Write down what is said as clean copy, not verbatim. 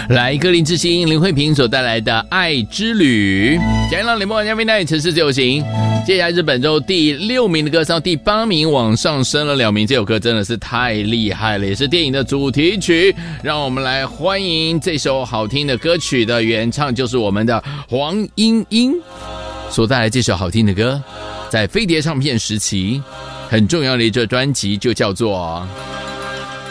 来，歌林之星林慧萍所带来的《爱之旅》，加上联播玩家 V9 城市自由行。接下来是本周第6名的歌，上第8名，往上升了2名。这首歌真的是太厉害了，也是电影的主题曲。让我们来欢迎这首好听的歌曲的原唱，就是我们的黄莺莺所带来这首好听的歌，在飞碟唱片时期很重要的一张专辑就叫做